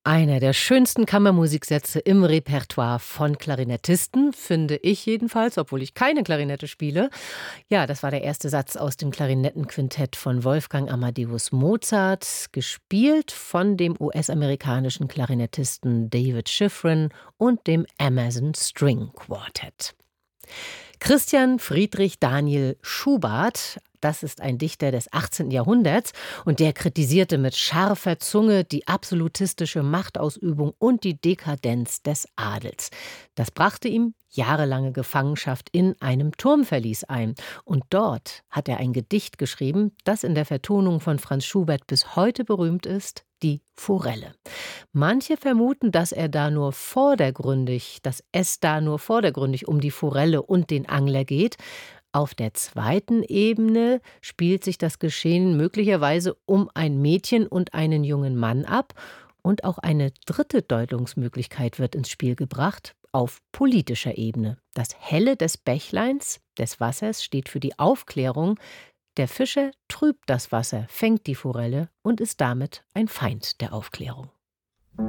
Einer der schönsten Kammermusiksätze im Repertoire von Klarinettisten, finde ich jedenfalls, obwohl ich keine Klarinette spiele. Ja, das war der erste Satz aus dem Klarinettenquintett von Wolfgang Amadeus Mozart, gespielt von dem US-amerikanischen Klarinettisten David Schifrin und dem Amazon String Quartet. Christian Friedrich Daniel Schubart, das ist ein Dichter des 18. Jahrhunderts und der kritisierte mit scharfer Zunge die absolutistische Machtausübung und die Dekadenz des Adels. Das brachte ihm jahrelange Gefangenschaft in einem Turmverlies ein. Und dort hat er ein Gedicht geschrieben, das in der Vertonung von Franz Schubert bis heute berühmt ist, die Forelle. Manche vermuten, dass es da nur vordergründig um die Forelle und den Angler geht. Auf der zweiten Ebene spielt sich das Geschehen möglicherweise um ein Mädchen und einen jungen Mann ab. Und auch eine dritte Deutungsmöglichkeit wird ins Spiel gebracht, auf politischer Ebene. Das Helle des Bächleins, des Wassers, steht für die Aufklärung. Der Fischer trübt das Wasser, fängt die Forelle und ist damit ein Feind der Aufklärung.